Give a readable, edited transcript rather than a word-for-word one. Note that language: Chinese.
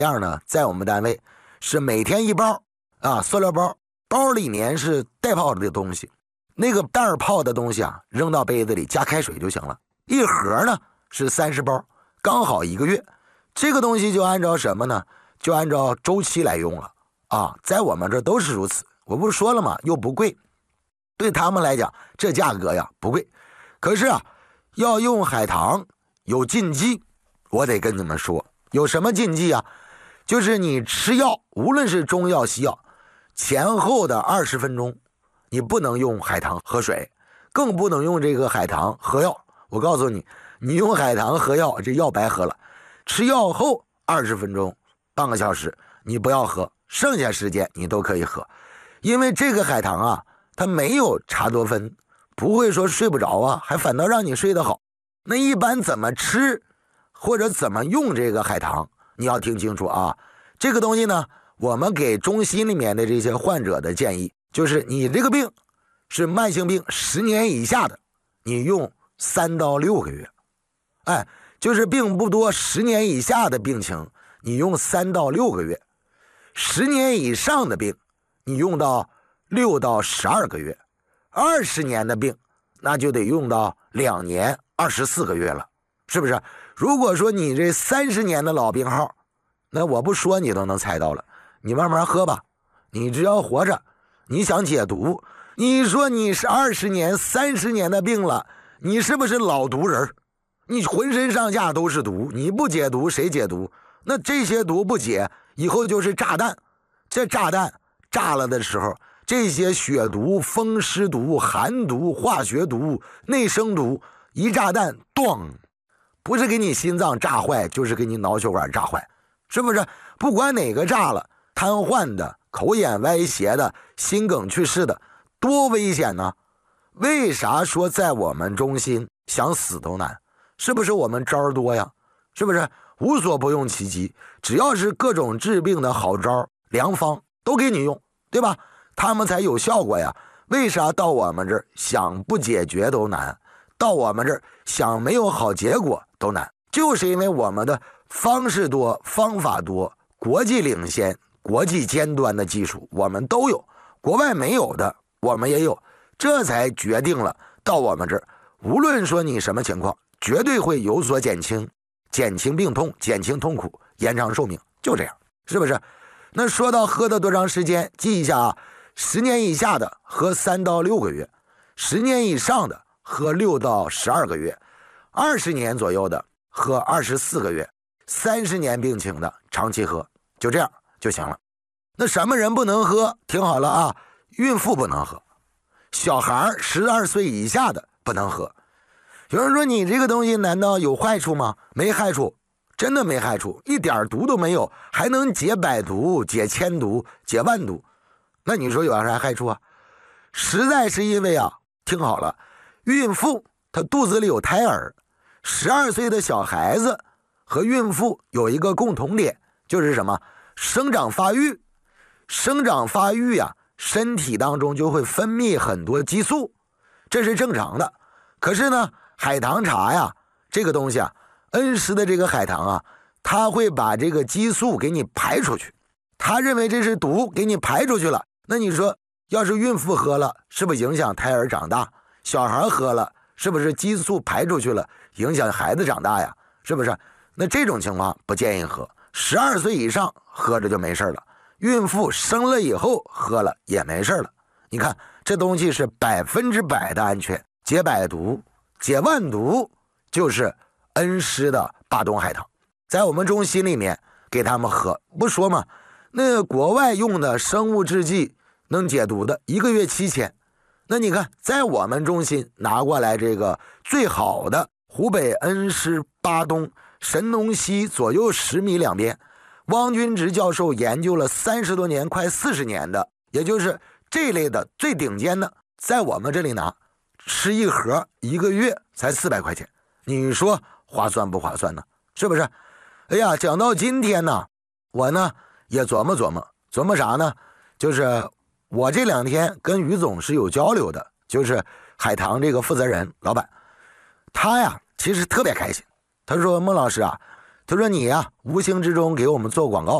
样呢，在我们单位是每天一包啊，塑料包，包里面是带泡的东西，那个袋泡的东西啊，扔到杯子里加开水就行了。一盒呢是30包，刚好1个月。这个东西就按照什么呢？就按照周期来用了啊，在我们这都是如此。我不是说了吗？又不贵，对他们来讲这价格呀不贵。可是啊，要用海棠有禁忌，我得跟你们说，有什么禁忌啊？就是你吃药，无论是中药西药，前后的20分钟你不能用海棠喝水，更不能用这个海棠喝药。我告诉你，你用海棠喝药，这药白喝了。吃药后20分钟半个小时你不要喝，剩下时间你都可以喝。因为这个海棠啊，它没有茶多酚，不会说睡不着啊，还反倒让你睡得好。那一般怎么吃或者怎么用这个海棠，你要听清楚啊。这个东西呢，我们给中心里面的这些患者的建议就是你这个病是慢性病10年以下的，你用3到6个月。哎，就是病不多10年以下的病情，你用3到6个月。10年以上的病你用到6到12个月。20年的病那就得用到2年24个月了，是不是？如果说你这30年的老病号，那我不说你都能猜到了。你慢慢喝吧，你只要活着，你想解毒，你说你是20年30年的病了，你是不是老毒人？你浑身上下都是毒，你不解毒谁解毒？那这些毒不解，以后就是炸弹。这炸弹炸了的时候，这些血毒、风湿毒、寒毒、化学毒、内生毒，一炸弹咣，不是给你心脏炸坏，就是给你脑血管炸坏，是不是？不管哪个炸了，瘫痪的、口眼歪斜的、心梗去世的，多危险呢？为啥说在我们中心想死都难？是不是我们招多呀？是不是无所不用其极？只要是各种治病的好招良方都给你用，对吧？他们才有效果呀。为啥到我们这儿想不解决都难，到我们这儿想没有好结果都难？就是因为我们的方式多，方法多，国际领先，国际尖端的技术我们都有，国外没有的我们也有，这才决定了到我们这儿，无论说你什么情况，绝对会有所减轻，减轻病痛，减轻痛苦，延长寿命，就这样，是不是？那说到喝的多长时间，记一下啊，10年以下的喝3到6个月，10年以上的喝6到12个月，20年左右的喝24个月，30年病情的长期喝，就这样就行了。那什么人不能喝？听好了啊，孕妇不能喝，小孩12岁以下的不能喝。有人说你这个东西难道有害处吗？没害处，真的没害处，一点毒都没有，还能解百毒、解千毒、解万毒。那你说有啥害处啊？实在是因为啊，听好了，孕妇她肚子里有胎儿，12岁的小孩子和孕妇有一个共同点，就是什么？生长发育。生长发育啊，身体当中就会分泌很多激素，这是正常的。可是呢，海棠茶呀，这个东西啊，恩施的这个海棠啊，它会把这个激素给你排出去，他认为这是毒，给你排出去了。那你说要是孕妇喝了，是不是影响胎儿长大？小孩喝了，是不是激素排出去了，影响孩子长大呀？是不是？那这种情况不建议喝，12岁以上喝着就没事了，孕妇生了以后喝了也没事了。你看这东西是100%的安全，解百毒解万毒，就是恩施的巴东海棠。在我们中心里面给他们喝，不说嘛，那国外用的生物制剂能解毒的1个月7000，那你看在我们中心拿过来这个最好的湖北恩施巴东神农溪左右10米两边，汪军直教授研究了30多年快40年的，也就是这类的最顶尖的，在我们这里拿，吃一盒1个月才400块钱，你说划算不划算呢？是不是？哎呀，讲到今天呢，我呢也琢磨啥呢？就是我这2天跟于总是有交流的，就是海棠这个负责人老板，他呀其实特别开心。他说孟老师啊， 他说你呀，无形之中给我们做广告。